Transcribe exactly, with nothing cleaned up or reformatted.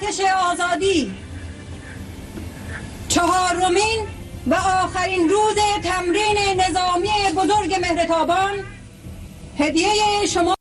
ارتش آزادی، چهارمین و آخرین روز تمرین نظامی بزرگ مهرتابان، هدیه شما